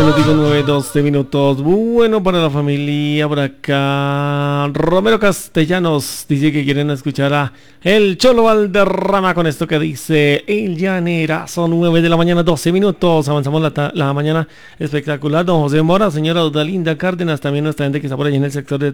minutitos, 9, 12 minutos. Bueno, para la familia por acá. Romero Castellanos dice que quieren escuchar a El Cholo Valderrama con esto que dice El Llanerazo, 9 de la mañana, 12 minutos. Avanzamos la mañana espectacular. Don José Mora, señora Odalinda Cárdenas, también nuestra gente que está por allí en el sector de